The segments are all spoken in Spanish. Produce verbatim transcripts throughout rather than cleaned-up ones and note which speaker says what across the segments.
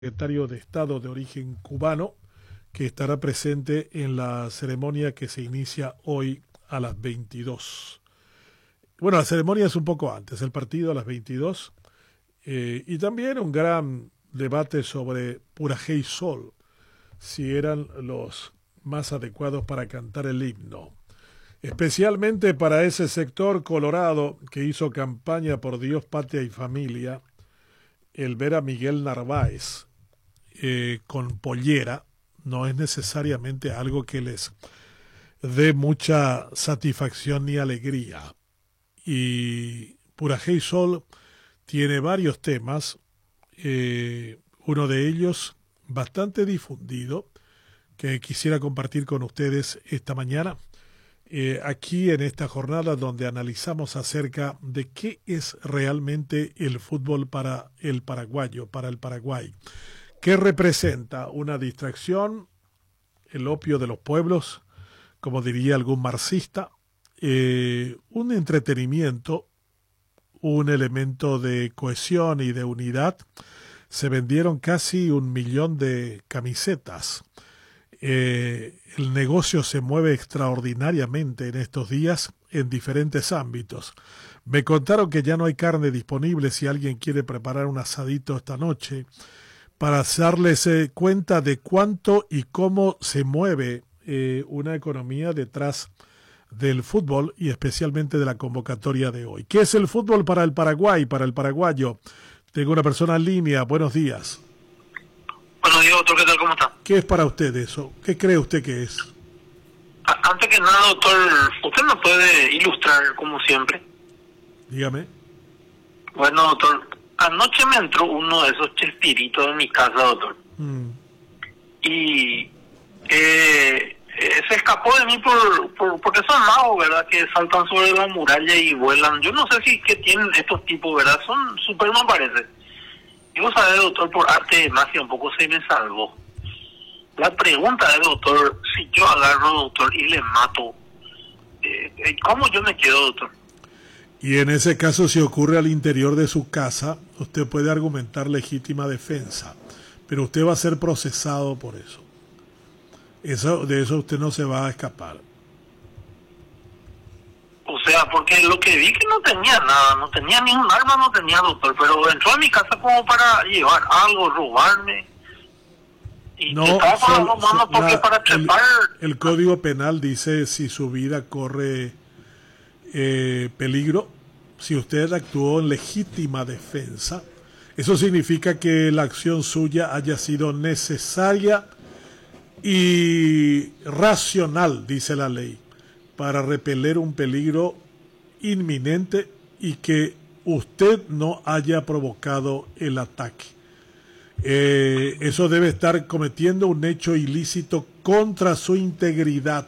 Speaker 1: Secretario de Estado de origen cubano, que estará presente en la ceremonia que se inicia hoy a las veintidós. Bueno, la ceremonia es un poco antes, el partido a las veintidós, eh, y también un gran debate sobre Purajé y Sol, si eran los más adecuados para cantar el himno. Especialmente para ese sector colorado que hizo campaña por Dios, Patria y Familia, el ver a Miguel Narváez eh, con pollera no es necesariamente algo que les dé mucha satisfacción ni alegría. Y Purajé y Sol tiene varios temas, eh, uno de ellos bastante difundido, que quisiera compartir con ustedes esta mañana, eh, aquí en esta jornada donde analizamos acerca de qué es realmente el fútbol para el paraguayo, para el Paraguay. ¿Qué representa? ¿Una distracción? ¿El opio de los pueblos? Como diría algún marxista. Eh, ¿un entretenimiento? ¿Un elemento de cohesión y de unidad? Se vendieron casi un millón de camisetas. Eh, el negocio se mueve extraordinariamente en estos días en diferentes ámbitos. Me contaron que ya no hay carne disponible si alguien quiere preparar un asadito esta noche, para darles eh, cuenta de cuánto y cómo se mueve eh, una economía detrás del fútbol y especialmente de la convocatoria de hoy. ¿Qué es el fútbol para el Paraguay, para el paraguayo? Tengo una persona en línea. Buenos días.
Speaker 2: Buenos días, doctor. ¿Qué tal? ¿Cómo está?
Speaker 1: ¿Qué es para usted eso? ¿Qué cree usted que es?
Speaker 2: A- antes que nada, doctor, ¿usted me puede ilustrar como siempre?
Speaker 1: Dígame.
Speaker 2: Bueno, doctor, anoche me entró uno de esos chespiritos en mi casa, doctor.
Speaker 1: Mm.
Speaker 2: Y eh, eh, se escapó de mí por, por porque son magos, ¿verdad? Que saltan sobre la muralla y vuelan. Yo no sé si que tienen estos tipos, ¿verdad? Son Superman, parece. Y vos sabés, doctor, por arte de magia un poco se me salvó. La pregunta es, doctor, si yo agarro, doctor, y le mato, eh, ¿cómo yo me quedo, doctor?
Speaker 1: Y en ese caso, si ocurre al interior de su casa, usted puede argumentar legítima defensa, pero usted va a ser procesado por eso. Eso de eso usted no se va a escapar.
Speaker 2: O sea, porque lo que vi que no tenía nada, no tenía ni un arma, no tenía, doctor, pero entró a mi casa como para llevar algo, robarme. Y
Speaker 1: No,
Speaker 2: estaba con
Speaker 1: sol,
Speaker 2: las dos manos
Speaker 1: sol,
Speaker 2: porque
Speaker 1: la,
Speaker 2: para trepar...
Speaker 1: el, el Código Penal dice si su vida corre eh, peligro, si usted actuó en legítima defensa, eso significa que la acción suya haya sido necesaria y racional, dice la ley, para repeler un peligro inminente y que usted no haya provocado el ataque. Eh, eso debe estar cometiendo un hecho ilícito contra su integridad.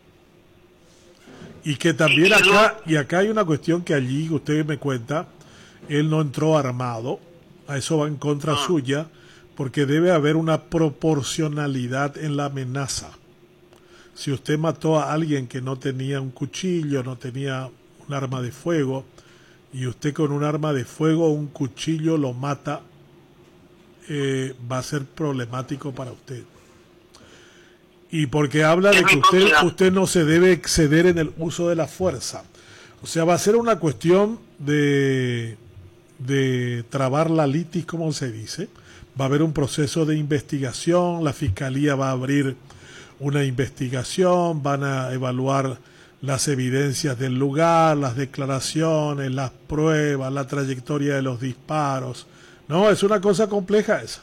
Speaker 1: Y que también acá, y acá hay una cuestión que allí usted me cuenta, él no entró armado, a eso va en contra suya, porque debe haber una proporcionalidad en la amenaza. Si usted mató a alguien que no tenía un cuchillo, no tenía un arma de fuego, y usted con un arma de fuego o un cuchillo lo mata, eh, va a ser problemático para usted. Y porque habla de que usted, usted no se debe exceder en el uso de la fuerza. O sea, va a ser una cuestión de, de trabar la litis, como se dice. Va a haber un proceso de investigación, la fiscalía va a abrir una investigación, van a evaluar las evidencias del lugar, las declaraciones, las pruebas, la trayectoria de los disparos. No, es una cosa compleja esa.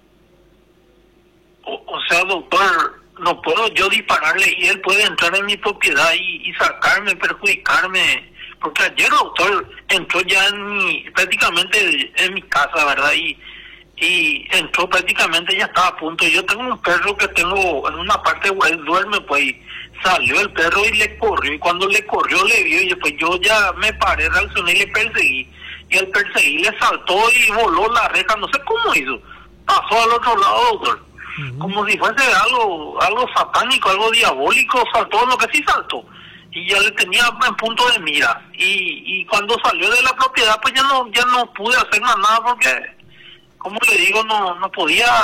Speaker 2: O, o sea, doctor, no puedo yo dispararle y él puede entrar en mi propiedad y, y sacarme, perjudicarme. Porque ayer, doctor, entró ya en mi, prácticamente en mi casa, ¿verdad? Y y entró prácticamente, ya estaba a punto. Yo tengo un perro que tengo en una parte, él duerme, pues, y salió el perro y le corrió, y cuando le corrió le vio, y después yo ya me paré, reaccioné y le perseguí, y al perseguí le saltó y voló la reja, no sé cómo hizo, pasó al otro lado, doctor, uh-huh. Como si fuese algo algo satánico, algo diabólico, saltó lo que sí saltó, y ya le tenía en punto de mira, y, y cuando salió de la propiedad, pues ya no ya no pude hacer más nada, porque como le digo, no, no podía